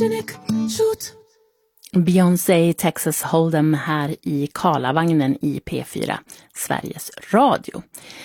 Beyoncé Texas Hold'em här i Karlavagnen i P4, Sveriges Radio.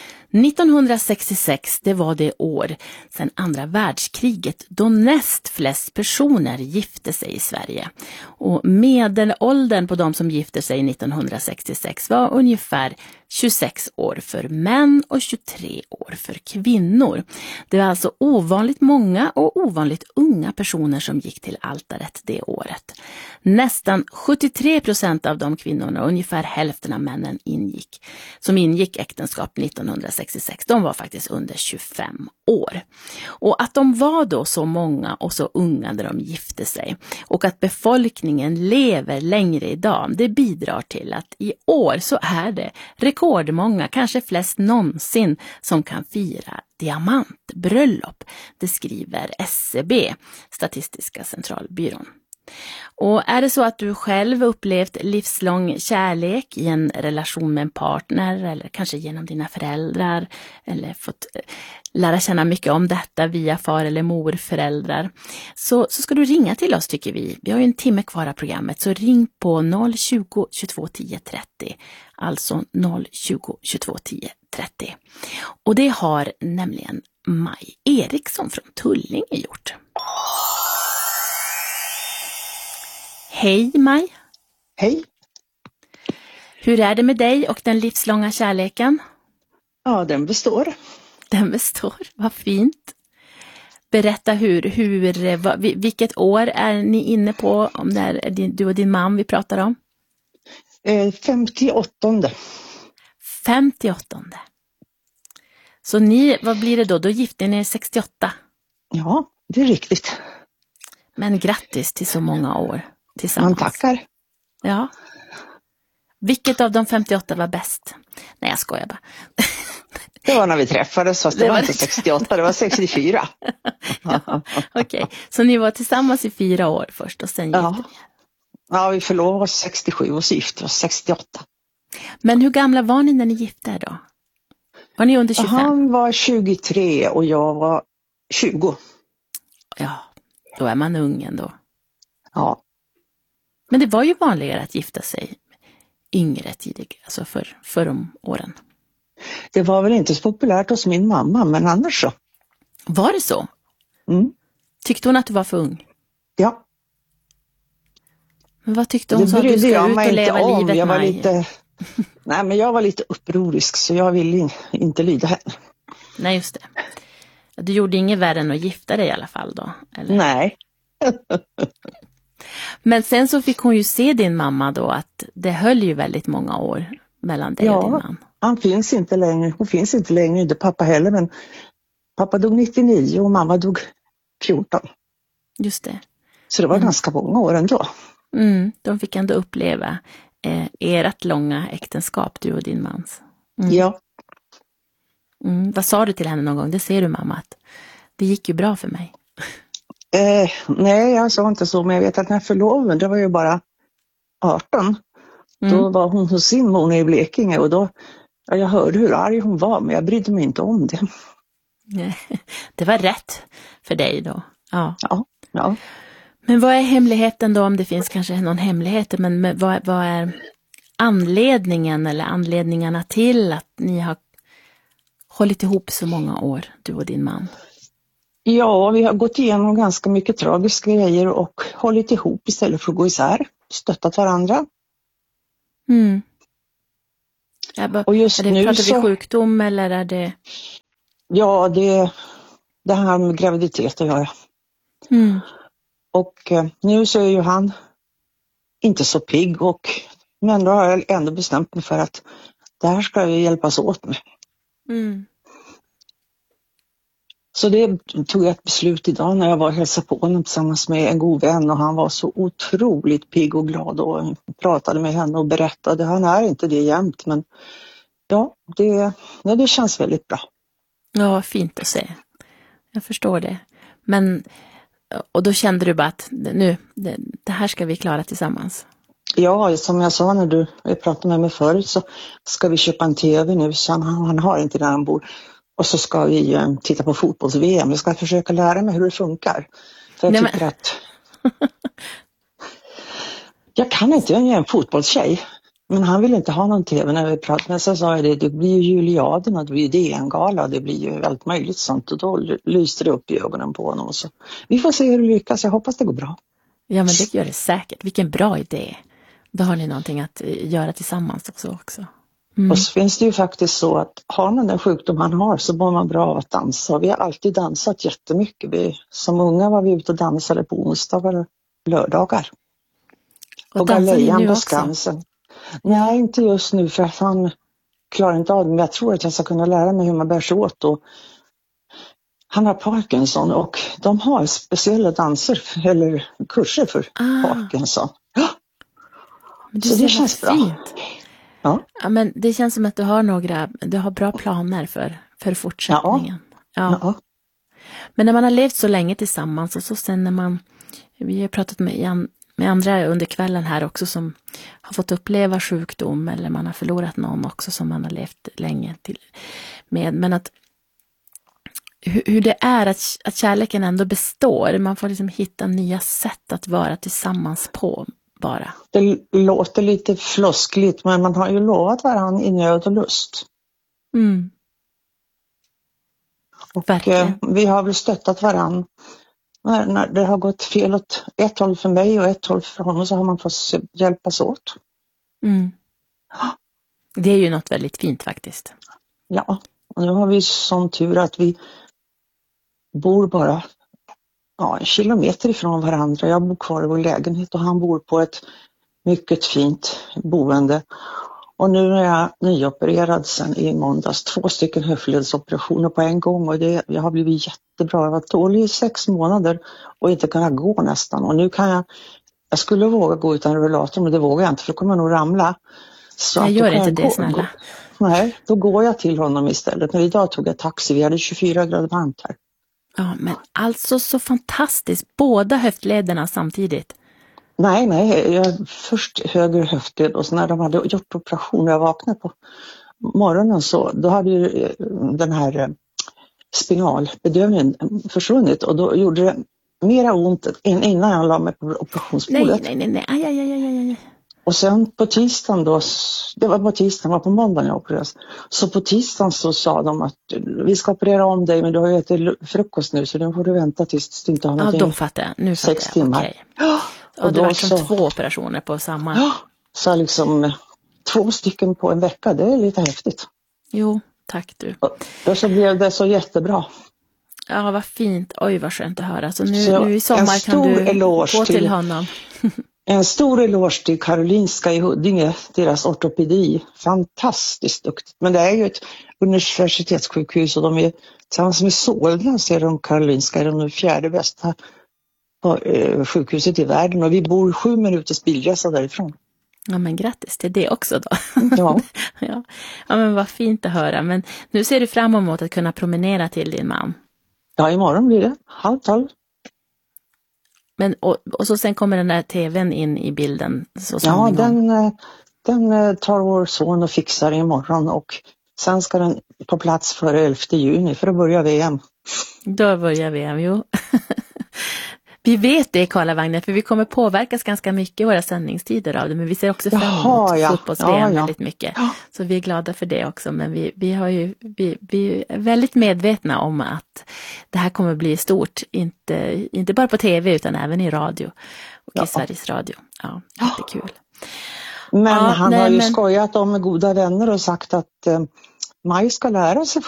1966, det var det år sedan andra världskriget då näst flest personer gifte sig i Sverige. Och medelåldern på de som gifte sig 1966 var ungefär 26 år för män och 23 år för kvinnor. Det var alltså ovanligt många och ovanligt unga personer som gick till altaret det året. Nästan 73% av de kvinnorna och ungefär hälften av männen som ingick äktenskap 1966, de var faktiskt under 25 år. Och att de var då så många och så unga när de gifte sig och att befolkningen lever längre idag, det bidrar till att i år så är det rekordmånga, kanske flest någonsin, som kan fira diamantbröllop. Det skriver SCB, Statistiska centralbyrån. Och är det så att du själv upplevt livslång kärlek i en relation med en partner eller kanske genom dina föräldrar eller fått lära känna mycket om detta via far- eller morföräldrar, så ska du ringa till oss, tycker vi. Vi har ju en timme kvar av programmet, så ring på 020 22 10 30, alltså 020 22 10 30. Och det har nämligen Maj Eriksson från Tullinge gjort. Hej Maj. Hej. Hur är det med dig och den livslånga kärleken? Ja, den består. Den består, vad fint. Berätta vilket år är ni inne på, om det är du och din man vi pratar om? 58. 58. Så vad blir det då? Då gifte ni er 68? Ja, det är riktigt. Men grattis till så många år tillsammans. Man tackar. Ja. Vilket av de 58 var bäst? Nej, jag skojar bara. Det var när vi träffades, fast det var inte 68, det var 64. Okej, så ni var tillsammans i 4 år först och sen gifte ni er? Ja, vi förlovade oss 67 och så gifte oss 68. Men hur gamla var ni när ni gifte er då? Var ni under 25? Han var 23 och jag var 20. Ja, då är man ung ändå. Ja. Men det var ju vanligare att gifta sig yngre tidigare, alltså för om åren. Det var väl inte så populärt hos min mamma, men annars så. Var det så? Mm. Tyckte hon att du var för ung? Ja. Men vad tyckte hon? Så du ska ut och leva livet, jag var Nej, men jag var lite upprorisk, så jag ville inte lyda henne. Nej, just det. Du gjorde inget värre än att gifta dig i alla fall då? Eller? Nej. Men sen så fick hon ju se din mamma då, att det höll ju väldigt många år mellan dig och din man. Han finns inte längre. Hon finns inte längre, inte pappa heller, men pappa dog 99 och mamma dog 14. Just det. Så det var ganska många år ändå. De fick ändå uppleva ert långa äktenskap, du och din mans. Ja. Vad sa du till henne någon gång? Det ser du, mamma, att det gick ju bra för mig. Nej, jag sa inte så, men jag vet att när förloven, det var ju bara 18. Då var hon hos sin mor i Blekinge och då, jag hörde hur arg hon var, men jag brydde mig inte om det. Det var rätt för dig då. Ja. Men vad är hemligheten då, om det finns kanske någon hemlighet, men vad är anledningen eller anledningarna till att ni har hållit ihop så många år, du och din man? Ja, vi har gått igenom ganska mycket tragiska grejer och hållit ihop istället för att gå isär. Stöttat varandra. Och just nu pratar vi sjukdom eller är det? Ja, det här med graviditet att göra. Och nu så är ju han inte så pigg, men då har jag ändå bestämt mig för att det här ska vi hjälpas åt med. Så det tog jag ett beslut idag när jag var och hälsade på honom tillsammans med en god vän, och han var så otroligt pigg och glad och pratade med henne och berättade. Han är inte det jämt, men ja, det känns väldigt bra. Ja, fint att se. Jag förstår det. Men, och då kände du bara att det här ska vi klara tillsammans? Ja, som jag sa när du pratade med mig förut, så ska vi köpa en tv nu, så han har inte där han bor. Och så ska vi titta på fotbolls-VM. Jag ska försöka lära mig hur det funkar. För jag tycker att Jag kan inte, jag är en fotbollstjej. Men han vill inte ha någon tv när vi pratar. Men så sa jag det blir ju Juliaden och det blir DN-gala. Det blir ju allt möjligt sånt. Och då lyste det upp i ögonen på honom. Och så. Vi får se hur det lyckas. Jag hoppas det går bra. Ja, men det gör det säkert. Vilken bra idé. Då har ni någonting att göra tillsammans också. Mm. Och så finns det ju faktiskt så att har man den sjukdom man har så mår man bra av att dansa. Vi har alltid dansat jättemycket. Som unga var vi ute och dansade på onsdagar och lördagar. Och på Galejan på Skansen. Nej, inte just nu för att han klarar inte av det. Men jag tror att jag ska kunna lära mig hur man bär sig åt. Och han har Parkinson och de har speciella danser eller kurser för Parkinson. Ja. Så det känns bra. Fint. Ja. Ja, men det känns som att du har bra planer för fortsättningen. Ja. Men när man har levt så länge tillsammans och så sen när vi har pratat med andra under kvällen här också som har fått uppleva sjukdom eller man har förlorat någon också som man har levt länge med. Men att hur det är att kärleken ändå består. Man får liksom hitta nya sätt att vara tillsammans på bara. Det låter lite floskligt men man har ju lovat varandra i nöd och lust. Mm. Och vi har väl stöttat varandra. När det har gått fel åt ett håll för mig och ett håll för honom så har man fått hjälpas åt. Mm. Det är ju något väldigt fint faktiskt. Ja, och nu har vi sån tur att vi bor bara 1 kilometer ifrån varandra. Jag bor kvar i vår lägenhet och han bor på ett mycket fint boende. Och nu är jag nyopererad sen i måndags. 2 stycken höftledsoperationer på en gång och jag har blivit jättebra. Jag var dålig i 6 månader och inte kunna gå nästan. Och nu kan jag skulle våga gå utan rullator men det vågar jag inte för då kommer jag nog ramla. Så jag gör inte det snälla. Nej, då går jag till honom istället. Men idag tog jag taxi, vi hade 24 grader varmt här. Ja, men alltså så fantastiskt. Båda höftlederna samtidigt. Nej, först höger höftled och så när de hade gjort operation och jag vaknade på morgonen så då hade ju den här spinalbedövningen försvunnit och då gjorde det mera ont än innan jag la mig på operationsbordet. Nej. Aj. Och sen på tisdagen då, det var på tisdagen, var på måndagen jag opererades. Så på tisdagen så sa de att vi ska operera om dig men du har ju ätit frukost nu så då får du vänta tills du inte har någonting. Ja, då fattar jag. Nu 6 timmar. Okay. Och det var som 2 operationer på samma. Ja, så liksom 2 stycken på en vecka, det är lite häftigt. Jo, tack du. Och så blev det så jättebra. Ja, vad fint. Oj, vad skönt att höra. Så nu i sommar kan du gå till honom. En stor eloge till Karolinska i Huddinge, deras ortopedi. Fantastiskt duktigt. Men det är ju ett universitetssjukhus och de är tillsammans med Solna så är de Karolinska är de 4:e bästa sjukhuset i världen och vi bor 7 minuters bilresa därifrån. Ja, men grattis till det också då. Ja. Ja, men vad fint att höra. Men nu ser du fram emot att kunna promenera till din man. Ja, imorgon blir det 11:30. Men och så sen kommer den där tvn in i bilden så småningom. Ja, den tar vår son och fixar imorgon och sen ska den på plats före 11 juni för att börja VM. Då börjar VM, jo. Vi vet det, Karlavagnen, för vi kommer påverkas ganska mycket i våra sändningstider av det, men vi ser också fram emot fotbolls-VM väldigt mycket. Ja. Så vi är glada för det också, men vi är väldigt medvetna om att det här kommer bli stort, inte bara på tv utan även i radio och i Sveriges Radio. Ja, jättekul. Men han har ju skojat om med goda vänner och sagt att Maj ska lära sig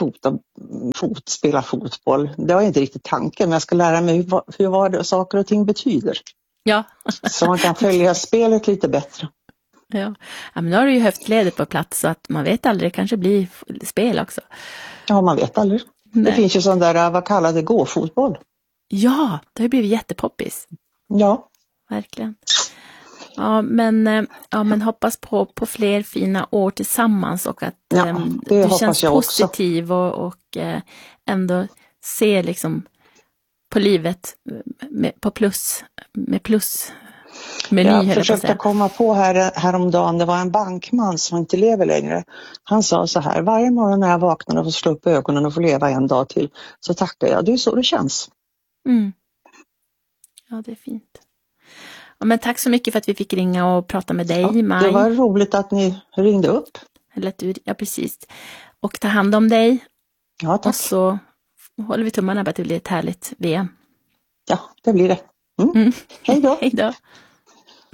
spela fotboll. Det var inte riktigt tanken, men jag ska lära mig vad saker och ting betyder. Ja. Så man kan följa spelet lite bättre. Ja, men nu har du ju höftledet på plats så att man vet aldrig, det kanske blir spel också. Ja, man vet aldrig. Nej. Det finns ju sån där, vad kallar det, gåfotboll. Ja, det har blivit jättepoppis. Ja. Verkligen. Ja, men hoppas på fler fina år tillsammans och att du känns positiv och ändå ser liksom på livet med plus meny. Jag försökte komma på häromdagen, det var en bankman som inte lever längre. Han sa så här, varje morgon när jag vaknar och får slå upp ögonen och får leva en dag till så tackar jag, det är så det känns. Mm. Ja, det är fint. Ja, men tack så mycket för att vi fick ringa och prata med dig, Maj. Det var roligt att ni ringde upp. Eller att du, ja, precis. Och ta hand om dig. Ja, tack. Och så håller vi tummarna på att det blir ett härligt VM. Ja, det blir det. Hej då. Hej då.